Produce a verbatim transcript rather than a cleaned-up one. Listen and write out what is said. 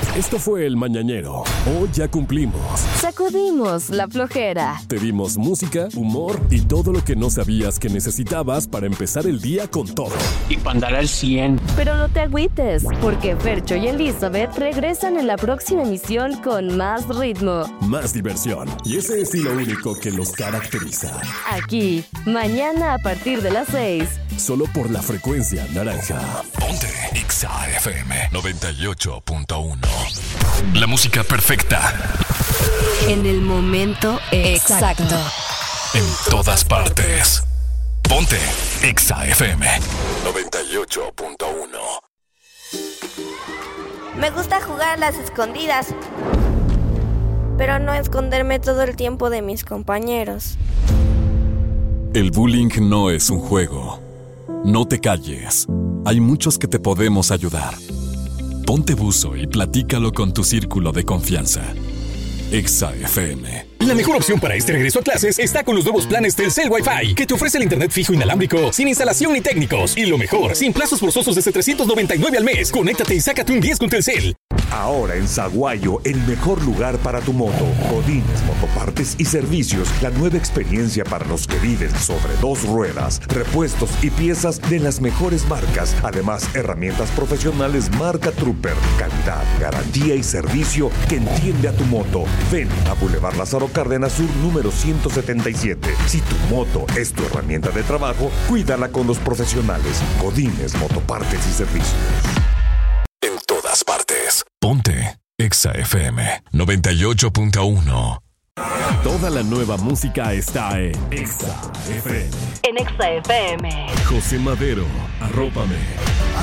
Esto fue El Mañanero. Hoy ya cumplimos. Sacudimos la flojera. Te dimos música, humor y todo lo que no sabías que necesitabas para empezar el día con todo. Y para andar al cien. Pero no te agüites, porque Fercho y Elizabeth regresan en la próxima emisión con más ritmo, más diversión y ese estilo único que los caracteriza. Aquí, mañana a partir de las seis. Solo por la frecuencia naranja. Ponte Exa F M noventa y ocho punto uno. La música perfecta. En el momento exacto. En todas partes. Ponte Exa F M noventa y ocho punto uno. Me gusta jugar a las escondidas, pero no esconderme todo el tiempo de mis compañeros. El bullying no es un juego. No te calles. Hay muchos que te podemos ayudar. Ponte buzo y platícalo con tu círculo de confianza. Exa F M. La mejor opción para este regreso a clases está con los nuevos planes Telcel Wi-Fi, que te ofrece el internet fijo inalámbrico, sin instalación ni técnicos. Y lo mejor, sin plazos forzosos desde trescientos noventa y nueve al mes. Conéctate y sácate un diez con Telcel. Ahora en Zaguayo, el mejor lugar para tu moto. Godínez Motopartes y Servicios, la nueva experiencia para los que viven sobre dos ruedas. Repuestos y piezas de las mejores marcas. Además, herramientas profesionales marca Trooper. Calidad, garantía y servicio que entiende a tu moto. Ven a Boulevard Lázaro Cárdenas Sur, número ciento setenta y siete. Si tu moto es tu herramienta de trabajo, cuídala con los profesionales. Godínez Motopartes y Servicios. En todas partes. Ponte Exa F M noventa y ocho punto uno. Toda la nueva música está en Exa F M. En Exa F M. José Madero, arrópame.